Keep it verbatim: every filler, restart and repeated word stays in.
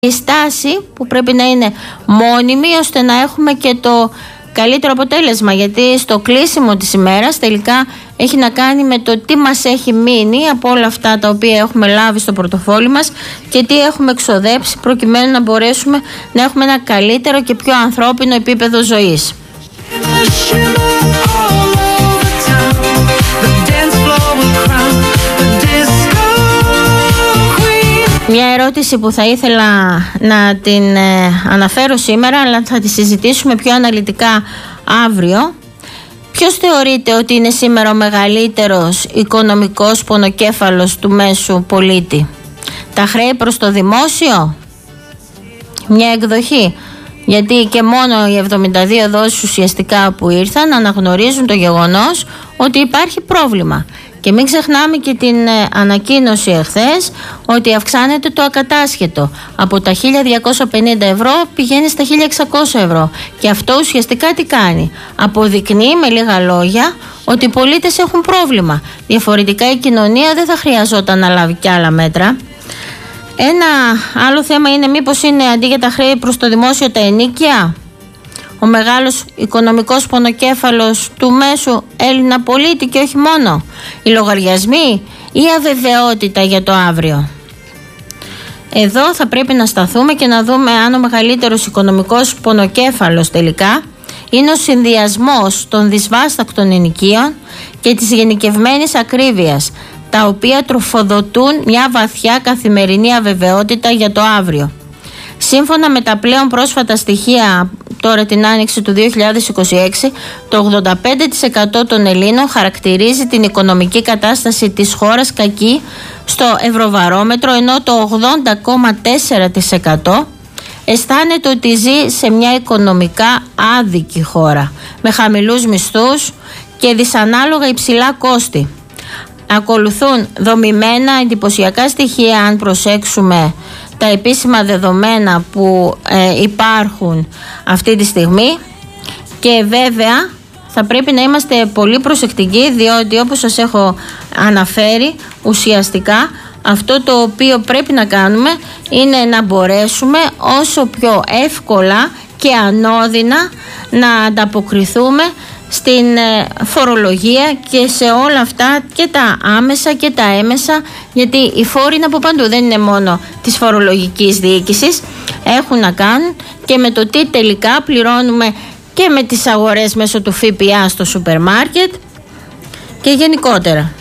Η στάση που πρέπει να είναι μόνιμη ώστε να έχουμε και το καλύτερο αποτέλεσμα, γιατί στο κλείσιμο της ημέρας τελικά έχει να κάνει με το τι μας έχει μείνει από όλα αυτά τα οποία έχουμε λάβει στο πορτοφόλι μας και τι έχουμε εξοδέψει προκειμένου να μπορέσουμε να έχουμε ένα καλύτερο και πιο ανθρώπινο επίπεδο ζωής. Μια ερώτηση που θα ήθελα να την ε, αναφέρω σήμερα, αλλά θα τη συζητήσουμε πιο αναλυτικά αύριο. Ποιος θεωρείτε ότι είναι σήμερα ο μεγαλύτερος οικονομικός πονοκέφαλος του μέσου πολίτη? Τα χρέη προς το δημόσιο? Μια εκδοχή. Γιατί και μόνο οι εβδομήντα δύο δόσεις ουσιαστικά που ήρθαν αναγνωρίζουν το γεγονός ότι υπάρχει πρόβλημα. Και μην ξεχνάμε και την ε, ανακοίνωση εχθές ότι αυξάνεται το ακατάσχετο. Από τα χίλια διακόσια πενήντα ευρώ πηγαίνει στα χίλια εξακόσια ευρώ. Και αυτό ουσιαστικά τι κάνει? Αποδεικνύει με λίγα λόγια ότι οι πολίτες έχουν πρόβλημα. Διαφορετικά η κοινωνία δεν θα χρειαζόταν να λάβει κι άλλα μέτρα. Ένα άλλο θέμα είναι μήπως είναι αντί για τα χρέη προς το δημόσιο τα ενοίκια? Ο μεγάλος οικονομικός πονοκέφαλος του μέσου Έλληνα πολίτη και όχι μόνο. Οι λογαριασμοί ή η αβεβαιότητα για το αύριο? Εδώ θα πρέπει να σταθούμε και να δούμε αν ο μεγαλύτερος οικονομικός πονοκέφαλος τελικά είναι ο συνδυασμός των δυσβάστακτων ενοικίων και της γενικευμένης ακρίβειας, τα οποία τροφοδοτούν μια βαθιά καθημερινή αβεβαιότητα για το αύριο. Σύμφωνα με τα πλέον πρόσφατα στοιχεία τώρα την άνοιξη του δύο χιλιάδες είκοσι έξι, το ογδόντα πέντε τοις εκατό των Ελλήνων χαρακτηρίζει την οικονομική κατάσταση της χώρας κακή στο Ευρωβαρόμετρο, ενώ το ογδόντα κόμμα τέσσερα τοις εκατό αισθάνεται ότι ζει σε μια οικονομικά άδικη χώρα, με χαμηλούς μισθούς και δυσανάλογα υψηλά κόστη. Ακολουθούν δομημένα εντυπωσιακά στοιχεία αν προσέξουμε τα επίσημα δεδομένα που ε, υπάρχουν αυτή τη στιγμή, και βέβαια θα πρέπει να είμαστε πολύ προσεκτικοί, διότι όπως σας έχω αναφέρει ουσιαστικά αυτό το οποίο πρέπει να κάνουμε είναι να μπορέσουμε όσο πιο εύκολα και ανώδυνα να ανταποκριθούμε στην φορολογία και σε όλα αυτά και τα άμεσα και τα έμεσα, γιατί οι φόροι είναι από παντού, δεν είναι μόνο της φορολογικής διοίκησης, έχουν να κάνουν και με το τι τελικά πληρώνουμε και με τις αγορές μέσω του ΦΠΑ στο σούπερ μάρκετ και γενικότερα.